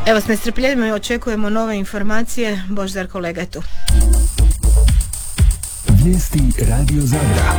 Evo, s nestrpljenjem očekujemo nove informacije. Božidar kolega je tu. Vijesti Radio Zadra.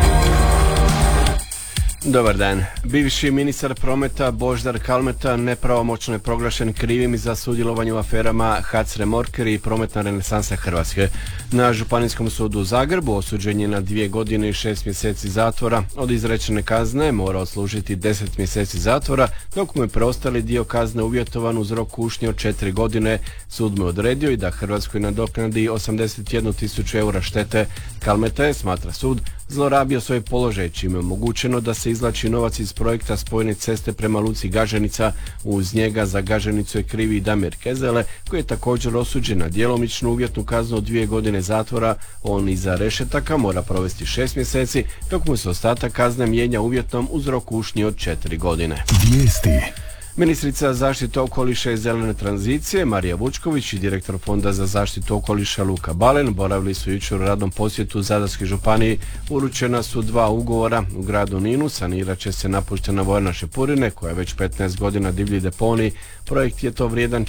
Dobar dan. Bivši ministar prometa Božidar Kalmeta nepravomoćno je proglašen krivim za sudjelovanje u aferama HAC Remorker i Prometna renesansa Hrvatske. Na Županijskom sudu u Zagrebu osuđen je na 2 godine i 6 mjeseci zatvora. Od izrečene kazne mora odslužiti 10 mjeseci zatvora, dok mu je preostali dio kazne uvjetovan uz rok kušnje od 4 godine. Sud mu je odredio i da Hrvatskoj nadoknadi 81.000 eura štete. Kalmeta je, smatra sud, zlorabio svoj položaj, čime je omogućeno da se izvlači novac iz projekta spojne ceste prema luci Gaženica. Uz njega za Gaženicu je krivi i Damir Kezele, koji je također osuđen na djelomičnu uvjetnu kaznu od 2 godine zatvora. On iza rešetaka mora provesti 6 mjeseci, dok mu se ostatak kazne mijenja uvjetnom uz rok kušnje od 4 godine. Vijesti. Ministrica zaštite okoliša i zelene tranzicije Marija Vučković i direktor Fonda za zaštitu okoliša Luka Balen boravili su jučer u radnom posjetu Zadarskoj županiji. Uručena su 2 ugovora. U gradu Ninu sanirat će se napuštena vojarna Šepurine, koja je već 15 godina divlji deponij. Projekt je to vrijedan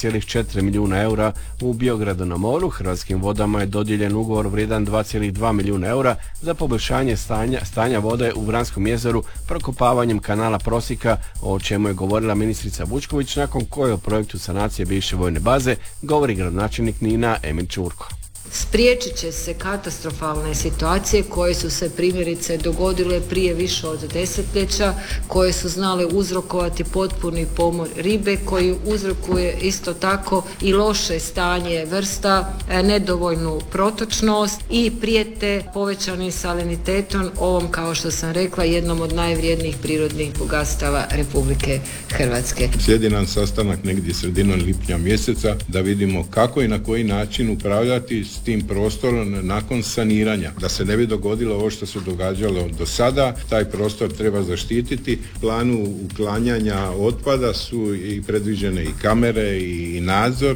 4,4 milijuna eura. U Biogradu na moru Hrvatskim vodama je dodijeljen ugovor vrijedan 2,2 milijuna eura za poboljšanje stanja vode u Vranskom jezeru prokopavanjem kanala Prosika, o čemu je govorila ministrica Vučković, nakon koje o projektu sanacije bivše vojne baze govori gradonačelnik Nina Emil Čurko. Spriječit će se katastrofalne situacije koje su se primjerice dogodile prije više od desetljeća, koje su znale uzrokovati potpuni pomor ribe, koji uzrokuje isto tako i loše stanje vrsta, nedovoljnu protočnost i prijete povećanim salinitetom ovom, kao što sam rekla, jednom od najvrijednijih prirodnih bogatstava Republike Hrvatske. Slijedi nam sastanak negdje sredinom lipnja mjeseca da vidimo kako i na koji način upravljati s tim prostorom nakon saniranja. Da se ne bi dogodilo ovo što se događalo do sada, taj prostor treba zaštititi. U planu uklanjanja otpada su i predviđene i kamere i nadzor.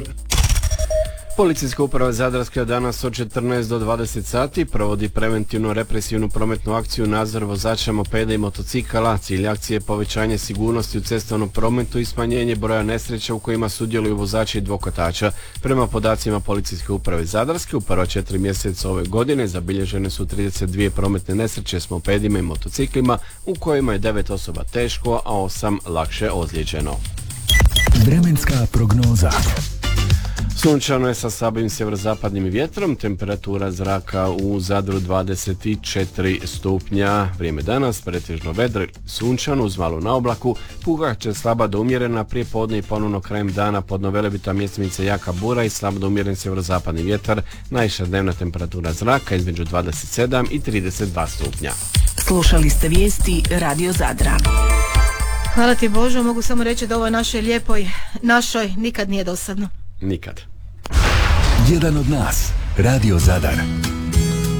Policijska uprava Zadarska danas od 14 do 20 sati provodi preventivnu represivnu prometnu akciju nadzor vozača mopeda i motocikala. Cilj akcije je povećanje sigurnosti u cestovnom prometu i smanjenje broja nesreća u kojima sudjeluju vozači i dvokotača. Prema podacima Policijske uprave Zadarske, u prva 4 mjeseca ove godine zabilježene su 32 prometne nesreće s mopedima i motociklima, u kojima je 9 osoba teško, a 8 lakše ozlijeđeno. Vremenska prognoza. Sunčano je sa slabim sjeverozapadnim vjetrom, temperatura zraka u Zadru 24 stupnja. Vrijeme danas pretežno vedro, sunčano uz malu naoblaku, puhat će slaba do umjerena, prije podne i ponovno krajem dana podno velebita mjestimica jaka bura i slabo do umjeren sjeverozapadni vjetar. Najviša dnevna temperatura zraka između 27 i 32 stupnja. Slušali ste vijesti Radio Zadra. Hvala ti Božo, mogu samo reći da ovoj našoj lijepoj, našoj nikad nije dosadno. Nikad. Jedan od nas, Radio Zadar.